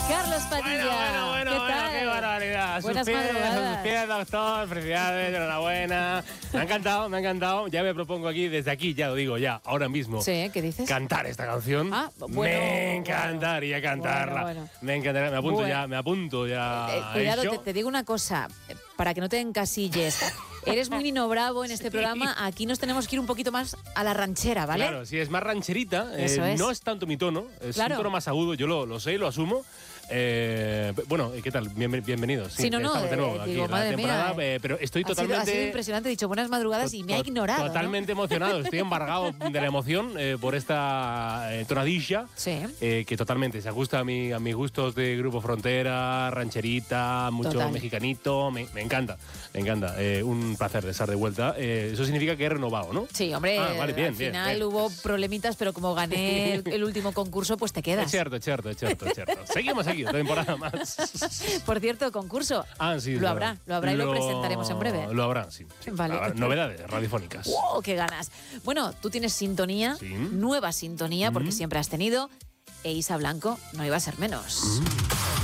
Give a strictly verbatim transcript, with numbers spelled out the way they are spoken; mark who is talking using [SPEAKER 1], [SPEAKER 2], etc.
[SPEAKER 1] Carlos Padilla.
[SPEAKER 2] Bueno, bueno, bueno,
[SPEAKER 1] ¿Qué
[SPEAKER 2] bueno,
[SPEAKER 1] tal?
[SPEAKER 2] qué barbaridad.
[SPEAKER 1] Buenas
[SPEAKER 2] sus pies,
[SPEAKER 1] madrugadas.
[SPEAKER 2] sus pies, doctor, felicidades, enhorabuena. Me ha encantado, me ha encantado. Ya me propongo aquí, desde aquí, ya lo digo, ya, ahora mismo.
[SPEAKER 1] Sí, ¿qué dices?
[SPEAKER 2] Cantar esta canción.
[SPEAKER 1] Ah, bueno,
[SPEAKER 2] me encantaría cantarla.
[SPEAKER 1] bueno, bueno.
[SPEAKER 2] Me encantaría, me apunto
[SPEAKER 1] Bueno.
[SPEAKER 2] ya, me apunto ya.
[SPEAKER 1] Eh,
[SPEAKER 2] a
[SPEAKER 1] cuidado,
[SPEAKER 2] ello.
[SPEAKER 1] te, te digo una cosa, eh, para que no te encasilles. Eres muy Nino Bravo en este programa. Aquí nos tenemos que ir un poquito más a la ranchera, ¿vale?
[SPEAKER 2] Claro, si es más rancherita, eh,
[SPEAKER 1] Eso es.
[SPEAKER 2] no es tanto mi tono, es
[SPEAKER 1] Claro.
[SPEAKER 2] un tono más agudo, yo lo, lo sé y lo asumo. Eh, bueno, ¿qué tal? Bien- bienvenidos.
[SPEAKER 1] Sí, no, no,
[SPEAKER 2] estamos de nuevo
[SPEAKER 1] eh,
[SPEAKER 2] aquí
[SPEAKER 1] digo,
[SPEAKER 2] en la
[SPEAKER 1] madre
[SPEAKER 2] temporada,
[SPEAKER 1] mía,
[SPEAKER 2] eh, pero estoy
[SPEAKER 1] Ha sido,
[SPEAKER 2] totalmente...
[SPEAKER 1] ha sido impresionante, he dicho buenas madrugadas y me ha
[SPEAKER 2] To-
[SPEAKER 1] ignorado. ¿no?
[SPEAKER 2] Totalmente emocionado, estoy embargado de la emoción eh, por esta eh, tonadilla.
[SPEAKER 1] Sí.
[SPEAKER 2] eh, que totalmente se ajusta a, mi, a mis gustos de Grupo Frontera, rancherita, mucho
[SPEAKER 1] Total.
[SPEAKER 2] mexicanito. Me, me encanta, me encanta. Eh, un placer de estar de vuelta. Eh, eso significa que he renovado, ¿no?
[SPEAKER 1] Sí, hombre,
[SPEAKER 2] Ah, vale, bien,
[SPEAKER 1] al
[SPEAKER 2] bien,
[SPEAKER 1] final
[SPEAKER 2] bien.
[SPEAKER 1] hubo problemitas, pero como gané el, el último concurso, pues te quedas.
[SPEAKER 2] Es cierto, es cierto, es cierto, es cierto. Seguimos aquí, otra temporada más.
[SPEAKER 1] Por cierto, concurso.
[SPEAKER 2] Ah, sí.
[SPEAKER 1] Lo habrá, lo habrá y lo presentaremos en breve.
[SPEAKER 2] Lo habrá, sí. sí.
[SPEAKER 1] Vale.
[SPEAKER 2] Habrá novedades radiofónicas.
[SPEAKER 1] ¡Wow! ¡Qué ganas! Bueno, tú tienes sintonía,
[SPEAKER 2] Sí.
[SPEAKER 1] nueva sintonía, porque
[SPEAKER 2] Mm.
[SPEAKER 1] siempre has tenido, e Isa Blanco no iba a ser menos.
[SPEAKER 2] Mm.